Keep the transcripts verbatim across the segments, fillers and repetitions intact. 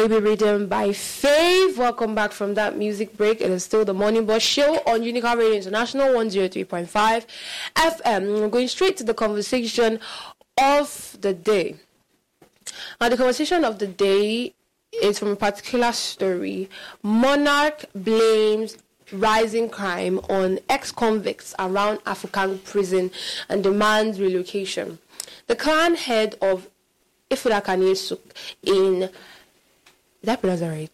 Baby Rhythm by Fave. Welcome back from that music break. It is still the Morning Bus Show on Unica Radio International one oh three point five F M. We're going straight to the conversation of the day. Now, the conversation of the day is from a particular story. Monarch blames rising crime on ex-convicts around African prison and demands relocation. The clan head of Ifuda Kanyesuk in... Did I pronounce that right?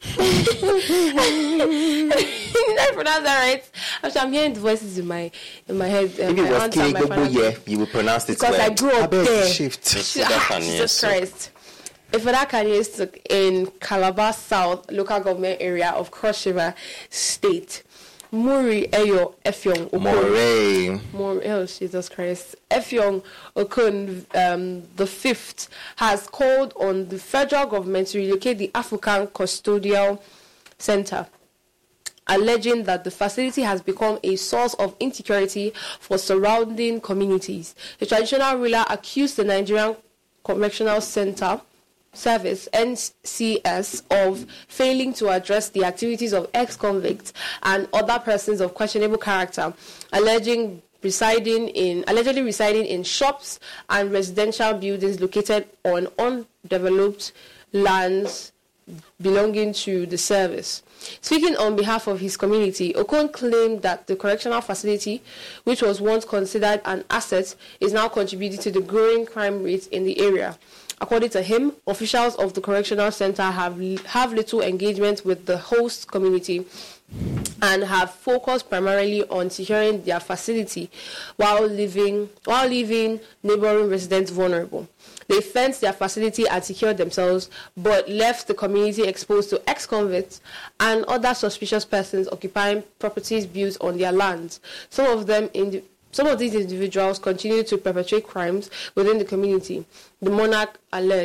Did I pronounce that right? Actually, I'm hearing the voices in my in my head. Um, if it was King Igbo, yeah, you will pronounce it because well. I grew up there. Shift. Jesus Christ. Ifuda Kanyesuk in Calabar South local government area of Cross River State. Muri Eyo Efyong Moray. More, oh, Jesus Christ. Efyong Okun, um, the fifth, has called on the federal government to relocate the African Custodial Center, alleging that the facility has become a source of insecurity for surrounding communities. The traditional ruler accused the Nigerian Correctional Center Service, N C S, of failing to address the activities of ex-convicts and other persons of questionable character, alleging residing in allegedly residing in shops and residential buildings located on undeveloped lands belonging to the service. Speaking on behalf of his community, Okon claimed that the correctional facility, which was once considered an asset, is now contributing to the growing crime rate in the area. According to him, officials of the correctional center have have little engagement with the host community and have focused primarily on securing their facility while leaving while leaving neighboring residents vulnerable. They fenced their facility and secured themselves, but left the community exposed to ex-convicts and other suspicious persons occupying properties built on their lands. Some of them in the Some of these individuals continue to perpetrate crimes within the community. The monarch alleged